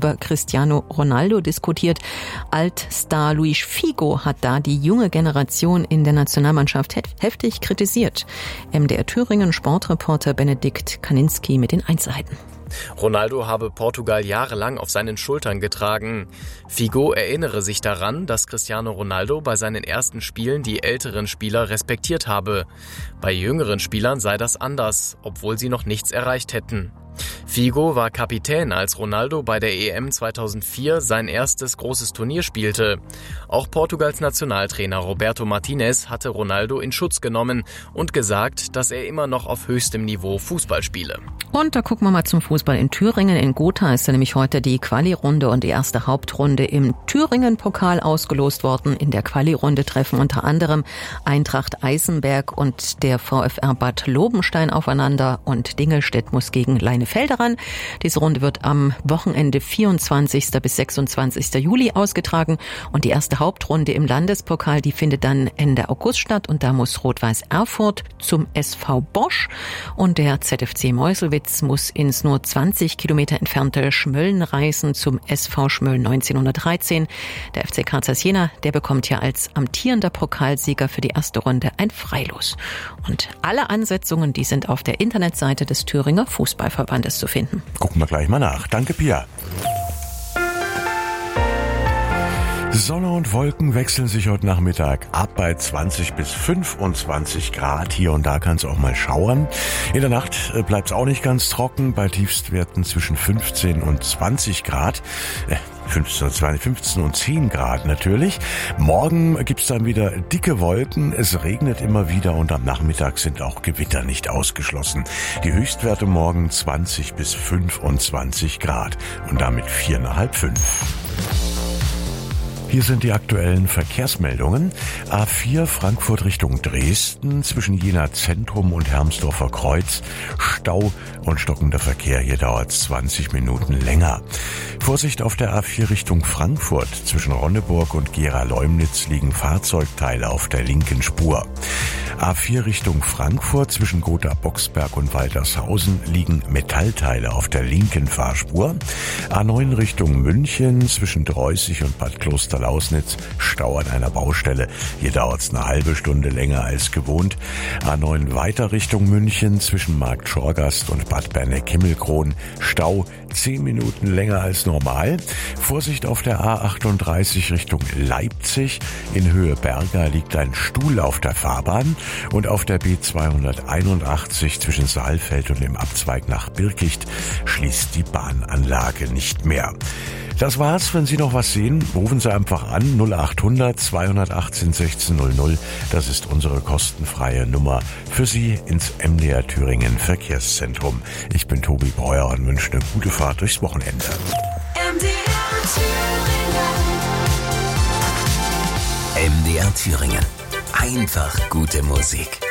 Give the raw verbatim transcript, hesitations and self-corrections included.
über Cristiano Ronaldo diskutiert. Altstar Luis Figo hat da die junge Generation in der Nationalmannschaft heftig kritisiert. M D R Thüringen Sportreporter Benedikt Kaninski mit den Einzelheiten. Ronaldo habe Portugal jahrelang auf seinen Schultern getragen. Figo erinnere sich daran, dass Cristiano Ronaldo bei seinen ersten Spielen die älteren Spieler respektiert habe. Bei jüngeren Spielern sei das anders, obwohl sie noch nichts erreicht hätten. Figo war Kapitän, als Ronaldo bei der E M zweitausendvier sein erstes großes Turnier spielte. Auch Portugals Nationaltrainer Roberto Martinez hatte Ronaldo in Schutz genommen und gesagt, dass er immer noch auf höchstem Niveau Fußball spiele. Und da gucken wir mal zum Fußball in Thüringen. In Gotha ist ja nämlich heute die Quali-Runde und die erste Hauptrunde im Thüringen-Pokal ausgelost worden. In der Quali-Runde treffen unter anderem Eintracht Eisenberg und der VfR Bad Lobenstein aufeinander und Dingelstedt muss gegen Leinefelder ran. Diese Runde wird am Wochenende vierundzwanzigsten bis sechsundzwanzigsten Juli ausgetragen und die erste Hauptrunde im Landespokal, die findet dann Ende August statt und da muss Rot-Weiß Erfurt zum S V Bosch und der Z F C Meuselwitz muss ins nur zwanzig Kilometer entfernte Schmölln reisen zum S V Schmölln neunzehnhundertdreizehn. Der F C Kansas Jena, der bekommt ja als amtierender Pokalsieger für die erste Runde ein Freilos. Und alle Ansetzungen, die sind auf der Internetseite des Thüringer Fußballverbandes zu finden. Gucken wir gleich mal nach. Danke, Pia. Sonne und Wolken wechseln sich heute Nachmittag ab bei zwanzig bis fünfundzwanzig Grad. Hier und da kann es auch mal schauern. In der Nacht bleibt es auch nicht ganz trocken, bei Tiefstwerten zwischen fünfzehn und zwanzig Grad. Äh, fünfzehn und zehn Grad natürlich. Morgen gibt's dann wieder dicke Wolken, es regnet immer wieder und am Nachmittag sind auch Gewitter nicht ausgeschlossen. Die Höchstwerte morgen zwanzig bis fünfundzwanzig Grad und damit vier nach halb fünf. Hier sind die aktuellen Verkehrsmeldungen. A vier Frankfurt Richtung Dresden zwischen Jena Zentrum und Hermsdorfer Kreuz. Stau und stockender Verkehr. Hier dauert es zwanzig Minuten länger. Vorsicht auf der A vier Richtung Frankfurt. Zwischen Ronneburg und Gera-Leumnitz liegen Fahrzeugteile auf der linken Spur. A vier Richtung Frankfurt zwischen Gotha-Boxberg und Waltershausen liegen Metallteile auf der linken Fahrspur. A neun Richtung München zwischen Dreußig und Bad Klosterlausnitz Stau an einer Baustelle. Hier dauert es eine halbe Stunde länger als gewohnt. A neun weiter Richtung München zwischen Markt Schorgast und Bad Berneck-Himmelkron Stau zehn Minuten länger als normal. Vorsicht auf der A achtunddreißig Richtung Leipzig. In Höhe Berga liegt ein Stuhl auf der Fahrbahn. Und auf der B zweihunderteinundachtzig zwischen Saalfeld und dem Abzweig nach Birkicht schließt die Bahnanlage nicht mehr. Das war's. Wenn Sie noch was sehen, rufen Sie einfach an null achthundert zweihundertachtzehn sechzehn null null. Das ist unsere kostenfreie Nummer für Sie ins M D R Thüringen Verkehrszentrum. Ich bin Tobi Breuer und wünsche eine gute Fahrt durchs Wochenende. M D R Thüringen. M D R Thüringen. Einfach gute Musik.